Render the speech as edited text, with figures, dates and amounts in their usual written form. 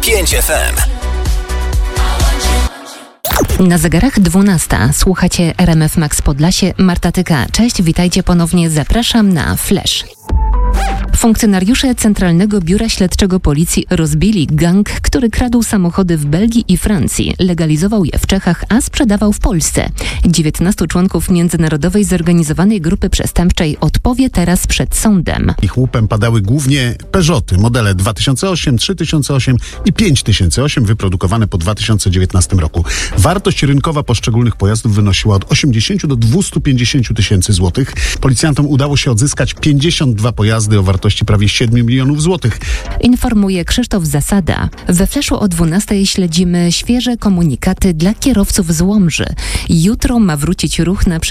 5 FM. Na zegarach 12. Słuchacie RMF Max Podlasie. Marta Tyka. Cześć, witajcie ponownie. Zapraszam na Flash. Funkcjonariusze Centralnego Biura Śledczego Policji rozbili gang, który kradł samochody w Belgii i Francji, legalizował je w Czechach, a sprzedawał w Polsce. 19 członków międzynarodowej zorganizowanej grupy przestępczej odpowie teraz przed sądem. Ich łupem padały głównie Peugeoty, modele 2008, 3008 i 5008 wyprodukowane po 2019 roku. Wartość rynkowa poszczególnych pojazdów wynosiła od 80 do 250 tysięcy złotych. Policjantom udało się odzyskać 52 pojazdy o wartości prawie 7 milionów złotych. Informuje Krzysztof Zasada. We Flashu o 12 śledzimy świeże komunikaty dla kierowców z Łomży. Jutro ma wrócić ruch na